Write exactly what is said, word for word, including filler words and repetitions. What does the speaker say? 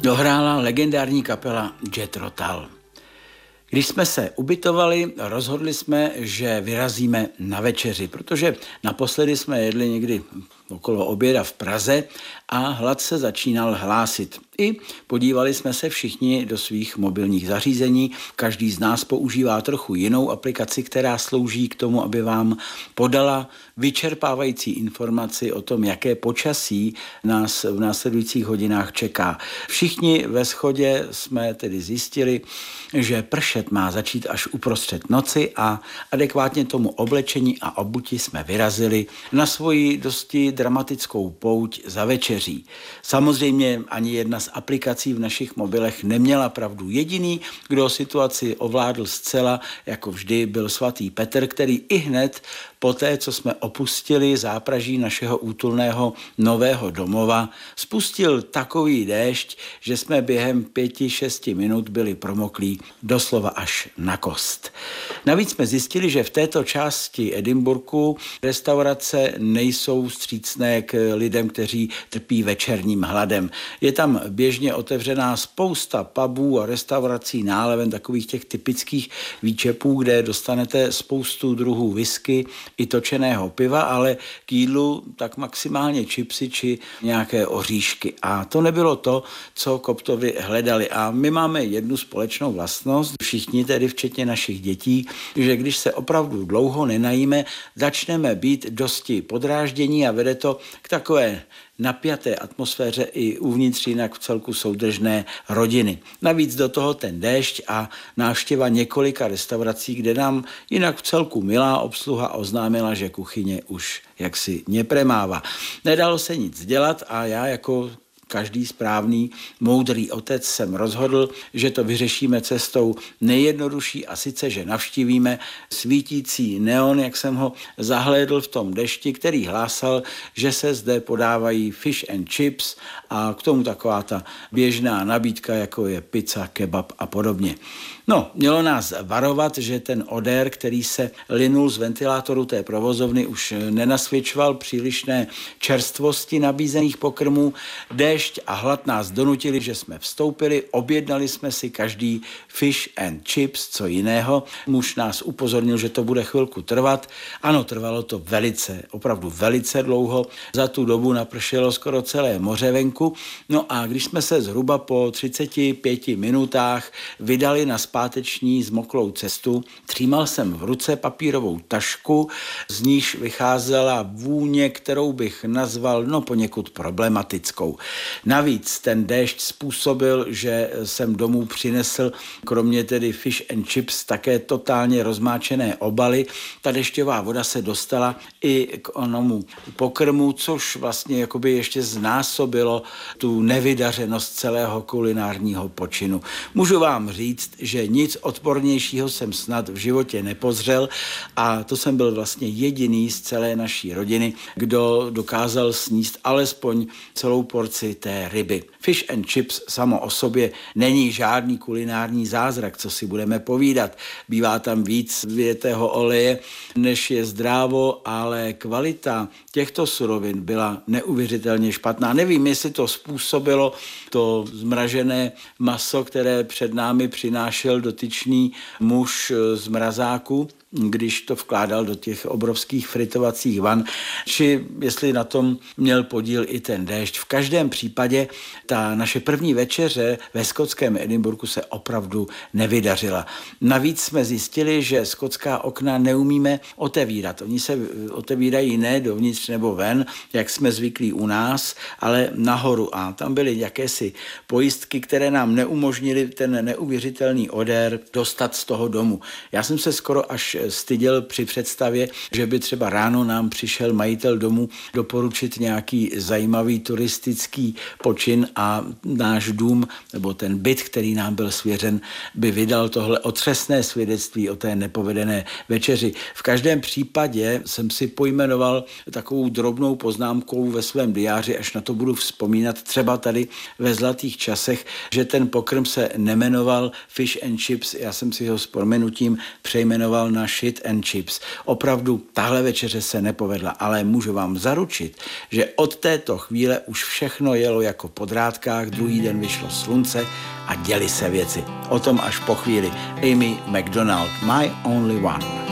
dohrála legendární kapela Jethro Tull. Když jsme se ubytovali, rozhodli jsme, že vyrazíme na večeři, protože naposledy jsme jedli někdy okolo oběda v Praze a hlad se začínal hlásit. I podívali jsme se všichni do svých mobilních zařízení. Každý z nás používá trochu jinou aplikaci, která slouží k tomu, aby vám podala vyčerpávající informaci o tom, jaké počasí nás v následujících hodinách čeká. Všichni ve shodě jsme tedy zjistili, že pršet má začít až uprostřed noci a adekvátně tomu oblečení a obuti jsme vyrazili na svoji dosti dramatickou pouť za večeří. Samozřejmě ani jedna z aplikací v našich mobilech neměla pravdu. Jediný, kdo situaci ovládl zcela, jako vždy, byl svatý Petr, který i hned poté, co jsme opustili zápraží našeho útulného nového domova, spustil takový déšť, že jsme během pěti, šesti minut byli promoklí doslova až na kost. Navíc jsme zjistili, že v této části Edinburghu restaurace nejsou vstřícné k lidem, kteří trpí večerním hladem. Je tam běžně otevřená spousta pubů a restaurací náleven takových těch typických výčepů, kde dostanete spoustu druhů whisky i točeného piva, ale k jídlu tak maximálně chipsy či nějaké oříšky. A to nebylo to, co Koptovi hledali. A my máme jednu společnou vlastnost, všichni tedy včetně našich dětí, že když se opravdu dlouho nenajíme, začneme být dosti podráždění a vede to k takové napjaté atmosféře i uvnitř jinak v celku soudržné rodiny. Navíc do toho ten déšť a návštěva několika restaurací, kde nám jinak v celku milá obsluha oznámila, že kuchyně už jaksi nepremává. Nedalo se nic dělat a já jako každý správný, moudrý otec jsem rozhodl, že to vyřešíme cestou nejjednodušší a sice, že navštívíme svítící neon, jak jsem ho zahlédl v tom dešti, který hlásal, že se zde podávají fish and chips a k tomu taková ta běžná nabídka, jako je pizza, kebab a podobně. No, mělo nás varovat, že ten odér, který se linul z ventilátoru té provozovny, už nenasvědčoval přílišné čerstvosti nabízených pokrmů. Déšť a hlad nás donutili, že jsme vstoupili, objednali jsme si každý fish and chips, co jiného. Muž nás upozornil, že to bude chvilku trvat. Ano, trvalo to velice, opravdu velice dlouho. Za tu dobu napršelo skoro celé moře venku. No a když jsme se zhruba po třiceti pěti minutách vydali na páteční zmoklou cestu, třímal jsem v ruce papírovou tašku, z níž vycházela vůně, kterou bych nazval no poněkud problematickou. Navíc ten déšť způsobil, že jsem domů přinesl kromě tedy fish and chips také totálně rozmáčené obaly. Ta dešťová voda se dostala i k onomu pokrmu, což vlastně jakoby ještě znásobilo tu nevydařenost celého kulinárního počinu. Můžu vám říct, že nic odpornějšího jsem snad v životě nepozřel a to jsem byl vlastně jediný z celé naší rodiny, kdo dokázal sníst alespoň celou porci té ryby. Fish and chips samo o sobě není žádný kulinární zázrak, co si budeme povídat. Bývá tam víc vyjetého oleje, než je zdrávo, ale kvalita těchto surovin byla neuvěřitelně špatná. Nevím, jestli to způsobilo to zmražené maso, které před námi přinášel dotyčný muž z mrazáku, když to vkládal do těch obrovských fritovacích van, či jestli na tom měl podíl i ten déšť. V každém případě ta naše první večeře ve skotském Edinburghu se opravdu nevydařila. Navíc jsme zjistili, že skotská okna neumíme otevírat. Oni se otevírají ne dovnitř nebo ven, jak jsme zvyklí u nás, ale nahoru. A tam byly jakési pojistky, které nám neumožnily ten neuvěřitelný odér dostat z toho domu. Já jsem se skoro až styděl při představě, že by třeba ráno nám přišel majitel domu doporučit nějaký zajímavý turistický počin a náš dům nebo ten byt, který nám byl svěřen, by vydal tohle otřesné svědectví o té nepovedené večeři. V každém případě jsem si pojmenoval takovou drobnou poznámkou ve svém diáři, až na to budu vzpomínat třeba tady ve zlatých časech, že ten pokrm se nemenoval fish and chips, já jsem si ho s prominutím přejmenoval na shit and chips. Opravdu tahle večeře se nepovedla, ale můžu vám zaručit, že od této chvíle už všechno jelo jako po drátkách, druhý den vyšlo slunce a děly se věci. O tom až po chvíli. Amy Macdonald, My Only One.